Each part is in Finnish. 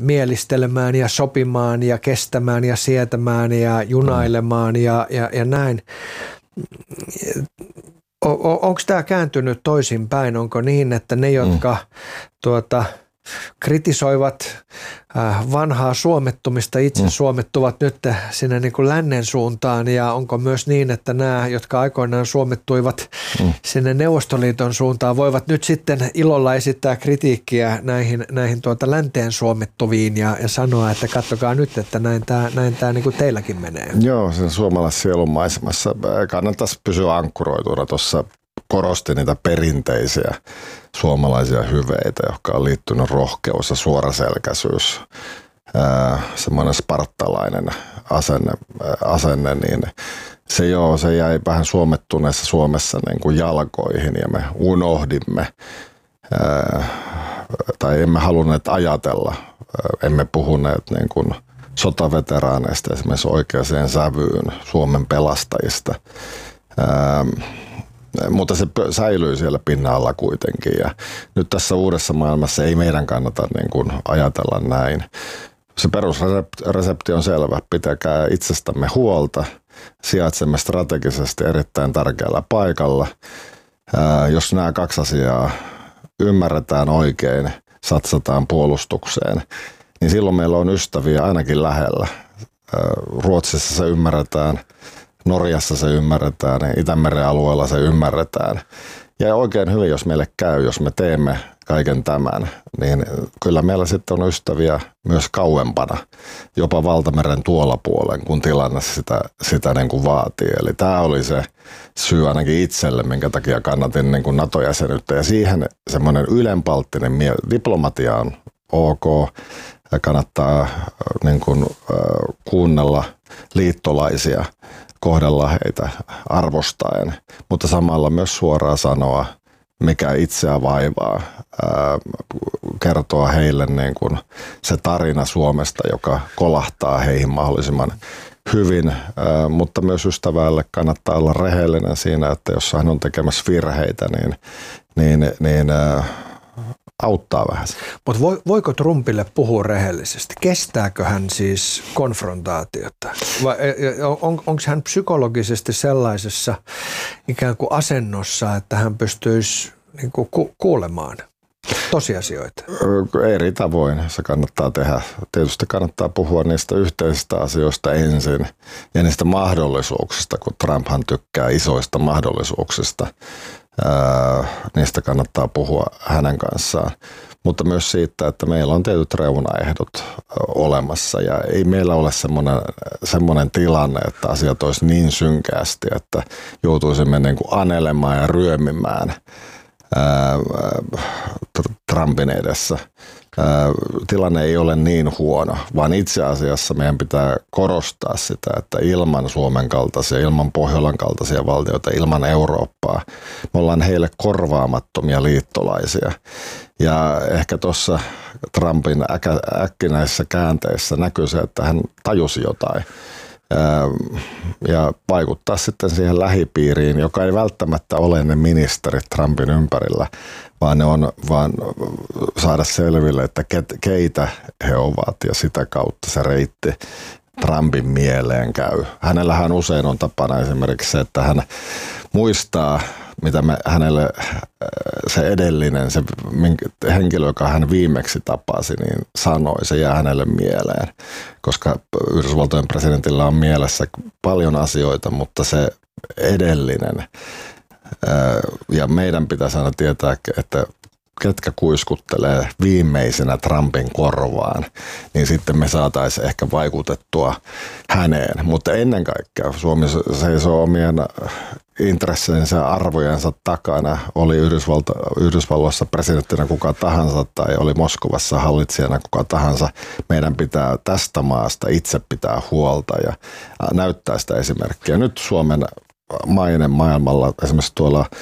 mielistelemään ja sopimaan ja kestämään ja sietämään ja junailemaan ja näin. Onko tämä kääntynyt toisinpäin? Onko niin, että ne, jotka kritisoivat vanhaa suomettumista, itse suomettuvat nyt sinne niin kuin lännen suuntaan, ja onko myös niin, että nämä, jotka aikoinaan suomettuivat sinne Neuvostoliiton suuntaan, voivat nyt sitten ilolla esittää kritiikkiä näihin länteen suomettuviin ja sanoa, että katsokaa nyt, että näin tämä niin kuin teilläkin menee. Joo, sen suomalaisen sielun maisemassa kannattaisi pysyä ankkuroituna tuossa. Korosti niitä perinteisiä suomalaisia hyveitä, jotka on liittynyt rohkeus ja suoraselkäisyys, semmoinen spartalainen asenne, niin se jäi vähän suomettuneessa Suomessa niin kuin jalkoihin ja me unohdimme tai emme halunneet ajatella, emme puhuneet niin kuin sotaveteraaneista esimerkiksi oikeaan sävyyn, Suomen pelastajista. Mutta se säilyy siellä pinnalla kuitenkin ja nyt tässä uudessa maailmassa ei meidän kannata niin kuin ajatella näin. Se perusresepti on selvä, pitäkää itsestämme huolta, sijaitsemme strategisesti erittäin tärkeällä paikalla. Jos nämä kaksi asiaa ymmärretään oikein, satsataan puolustukseen, niin silloin meillä on ystäviä ainakin lähellä. Ruotsissa se ymmärretään. Norjassa se ymmärretään, Itämeren alueella se ymmärretään. Ja oikein hyvin, jos meille käy, jos me teemme kaiken tämän, niin kyllä meillä sitten on ystäviä myös kauempana, jopa Valtameren tuolla puolen, kun tilanne sitä niin kuin vaatii. Eli tämä oli se syy ainakin itselle, minkä takia kannatin niin kuin NATO-jäsenyyttä. Ja siihen semmoinen ylenpalttinen diplomatia on ok, ja kannattaa niin kuin, kuunnella liittolaisia, kohdella heitä arvostaen, mutta samalla myös suoraan sanoa, mikä itseä vaivaa, kertoa heille niin kuin se tarina Suomesta, joka kolahtaa heihin mahdollisimman hyvin, mutta myös ystävälle kannattaa olla rehellinen siinä, että jos hän on tekemässä virheitä, niin auttaa vähän. Mutta voiko Trumpille puhua rehellisesti? Kestääkö hän siis konfrontaatiota? Vai onko hän psykologisesti sellaisessa ikään kuin asennossa, että hän pystyisi niin kuin kuulemaan tosiasioita? Eri tavoin se kannattaa tehdä. Tietysti kannattaa puhua niistä yhteisistä asioista ensin ja niistä mahdollisuuksista, kun Trumphan tykkää isoista mahdollisuuksista. Niistä kannattaa puhua hänen kanssaan, mutta myös siitä, että meillä on tietyt reunaehdot olemassa ja ei meillä ole semmoinen tilanne, että asiat olisi niin synkästi, että joutuisimme niin kuin anelemaan ja ryömimään Trumpin edessä. Tilanne ei ole niin huono, vaan itse asiassa meidän pitää korostaa sitä, että ilman Suomen kaltaisia, ilman Pohjolan kaltaisia valtioita, ilman Eurooppaa, me ollaan heille korvaamattomia liittolaisia. Ja ehkä tuossa Trumpin äkkinäisissä käänteissä näkyy se, että hän tajusi jotain. Ja vaikuttaa sitten siihen lähipiiriin, joka ei välttämättä ole ne ministerit Trumpin ympärillä, vaan ne on vaan saada selville, että keitä he ovat ja sitä kautta se reitti Trumpin mieleen käy. Hänellähän usein on tapana esimerkiksi se, että hän muistaa, mitä hänelle se edellinen, se henkilö, joka hän viimeksi tapasi, niin sanoi, se jää hänelle mieleen, koska Yhdysvaltojen presidentillä on mielessä paljon asioita, mutta se edellinen, ja meidän pitäisi aina tietää, että ketkä kuiskuttelee viimeisenä Trumpin korvaan, niin sitten me saataisiin ehkä vaikutettua häneen. Mutta ennen kaikkea Suomi seisoo omien intresseinsä ja arvojensa takana. Oli Yhdysvalloissa presidenttinä kuka tahansa tai oli Moskovassa hallitsijana kuka tahansa. Meidän pitää tästä maasta itse pitää huolta ja näyttää sitä esimerkkiä. Nyt Suomen maine maailmalla esimerkiksi tuolla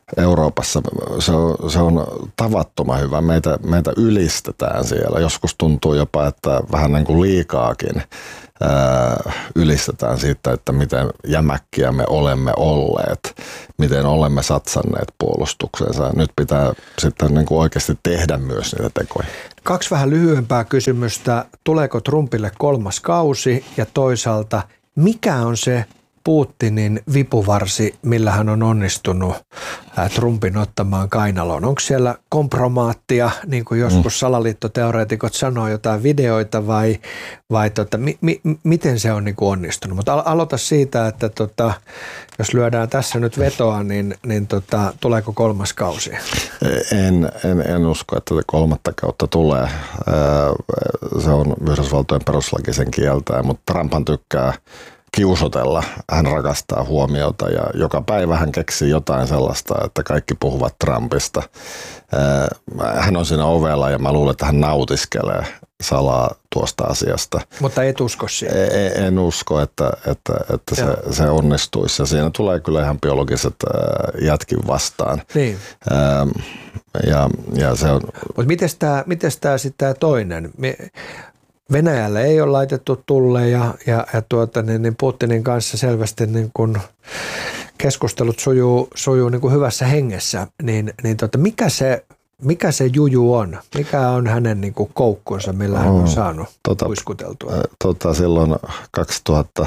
Euroopassa se on tavattoman hyvä. Meitä ylistetään siellä. Joskus tuntuu jopa, että vähän niin kuin liikaakin ylistetään siitä, että miten jämäkkiä me olemme olleet, miten olemme satsanneet puolustukseensa. Nyt pitää sitten niin kuin oikeasti tehdä myös niitä tekoja. 2 vähän lyhyempää kysymystä. Tuleeko Trumpille 3. kausi ja toisaalta mikä on se Putinin vipuvarsi, millä hän on onnistunut Trumpin ottamaan kainaloon? Onko siellä kompromaattia, niin kuin joskus salaliittoteoreetikot sanoo, jotain videoita vai miten se on niin kuin onnistunut? Mutta aloita siitä, että jos lyödään tässä nyt vetoa, niin tuleeko 3. kausi? En usko, että 3. kautta tulee. Se on Yhdysvaltojen perustuslaki sen kieltää, mutta Trumphan tykkää kiusotella. Hän rakastaa huomiota ja joka päivä hän keksii jotain sellaista, että kaikki puhuvat Trumpista. Hän on siinä ovella ja mä luulen, että hän nautiskelee salaa tuosta asiasta. Mutta et usko siihen? En usko, että se onnistuisi. Ja siinä tulee kyllä ihan biologiset jätkin vastaan. Niin. Ja se on. Mutta miten tämä sitten tämä toinen? Venäjälle ei ole laitettu tulleja ja niin Putinin kanssa selvästi niin kun keskustelut sujuu niin kuin hyvässä hengessä, niin mikä se juju on? Mikä on hänen niin kuin koukkunsa, millä hän on saanut uiskuteltua? Silloin 2017-2018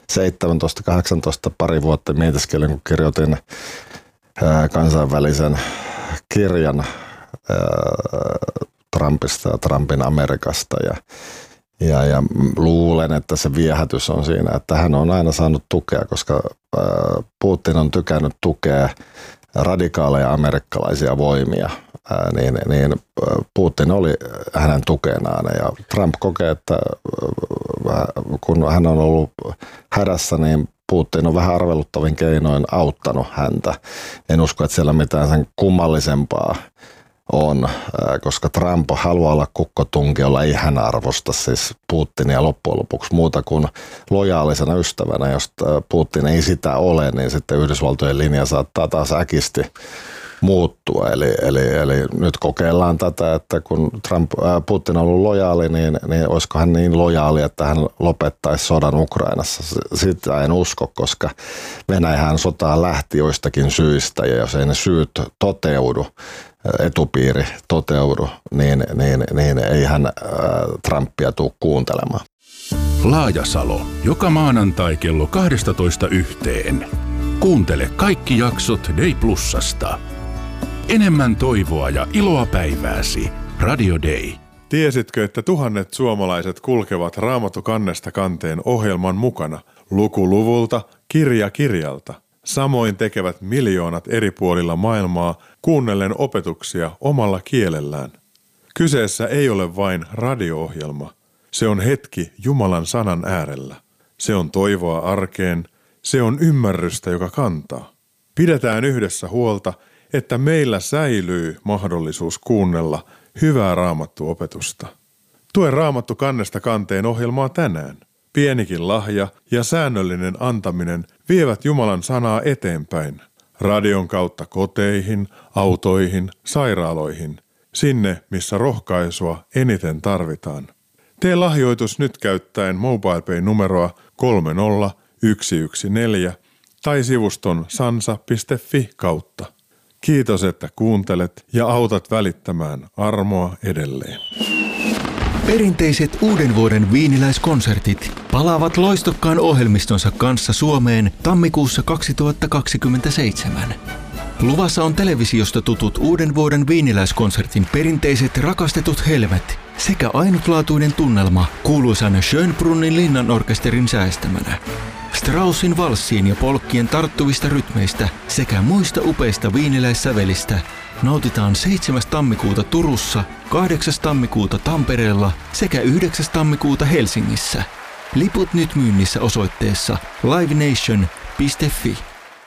pari vuotta mietiskelin, kun kirjoitin kansainvälisen kirjan Trumpista ja Trumpin Amerikasta ja luulen, että se viehätys on siinä, että hän on aina saanut tukea, koska Putin on tykännyt tukea radikaaleja amerikkalaisia voimia, niin Putin oli hänen tukenaan ja Trump kokee, että kun hän on ollut hädässä, niin Putin on vähän arveluttavin keinoin auttanut häntä. En usko, että siellä mitään sen kummallisempaa on, koska Trump haluaa olla kukkotunkiolla, ei hän arvosta siis Putinia loppujen lopuksi muuta kuin lojaalisena ystävänä. Jos Putin ei sitä ole, niin sitten Yhdysvaltojen linja saattaa taas äkisti muuttua. Eli nyt kokeillaan tätä, että kun Putin on ollut lojaali, niin olisiko hän niin lojaali, että hän lopettaisi sodan Ukrainassa. Sitä en usko, koska Venäjähän sotaan lähti joistakin syistä, ja jos ei ne syyt toteudu, etupiiri toteudu, niin ei hän Trumpia tule kuuntelemaan. Laajasalo. Joka maanantai kello 12:00. Kuuntele kaikki jaksot Day Plusasta. Enemmän toivoa ja iloa päivääsi. Radio Day. Tiesitkö, että tuhannet suomalaiset kulkevat Raamattu kannesta kanteen ohjelman mukana, luku luvulta, kirja kirjalta? Samoin tekevät miljoonat eri puolilla maailmaa kuunnellen opetuksia omalla kielellään. Kyseessä ei ole vain radio-ohjelma. Se on hetki Jumalan sanan äärellä. Se on toivoa arkeen. Se on ymmärrystä, joka kantaa. Pidetään yhdessä huolta, että meillä säilyy mahdollisuus kuunnella hyvää raamattuopetusta. Tue Raamattu kannesta kanteen ohjelmaa tänään. Pienikin lahja ja säännöllinen antaminen vievät Jumalan sanaa eteenpäin. Radion kautta koteihin, autoihin, sairaaloihin. Sinne, missä rohkaisua eniten tarvitaan. Tee lahjoitus nyt käyttäen MobilePay-numeroa 30114 tai sivuston sansa.fi kautta. Kiitos, että kuuntelet ja autat välittämään armoa edelleen. Perinteiset uuden vuoden viiniläiskonsertit palaavat loistokkaan ohjelmistonsa kanssa Suomeen tammikuussa 2027. Luvassa on televisiosta tutut uuden vuoden viiniläiskonsertin perinteiset rakastetut helmet sekä ainutlaatuinen tunnelma kuuluisan Schönbrunnin linnanorkesterin säestämänä. Straussin valssiin ja polkkien tarttuvista rytmeistä sekä muista upeista viiniläissävelistä nautitaan 7. tammikuuta Turussa, 8. tammikuuta Tampereella sekä 9. tammikuuta Helsingissä. Liput nyt myynnissä osoitteessa livenation.fi.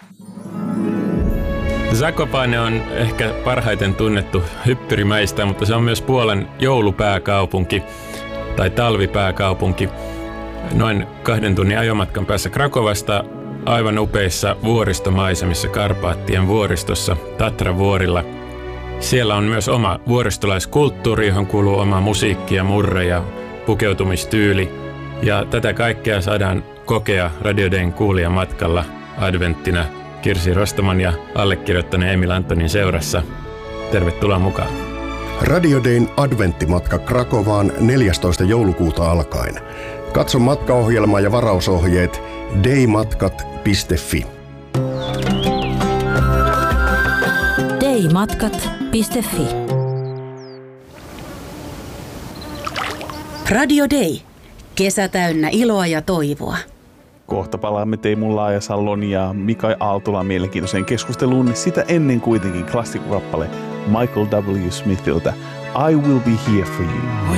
Zakopane on ehkä parhaiten tunnettu hyppyrimäistä, mutta se on myös Puolan joulupääkaupunki tai talvipääkaupunki. Noin 2 tunnin ajomatkan päässä Krakovasta aivan upeissa vuoristomaisemissa Karpaattien vuoristossa Tatravuorilla. Siellä on myös oma vuoristolaiskulttuuri, johon kuuluu oma musiikki ja murre ja pukeutumistyyli. Ja tätä kaikkea saadaan kokea Radio Dayn kuulijamatkalla adventtina Kirsi Rostaman ja allekirjoittaneen Emil Antonin seurassa. Tervetuloa mukaan. Radio Dayn adventtimatka Krakovaan 14. joulukuuta alkaen. Katso matkaohjelma ja varausohjeet daymatkat.fi. daymatkat.fi. Radio Day. Kesä täynnä iloa ja toivoa. Kohta palaamme Teemu Laajasallon ja Mika Aaltolan mielenkiintoiseen keskusteluun. Sitä ennen kuitenkin klassikkokappale Michael W. Smithiltä I Will Be Here For You.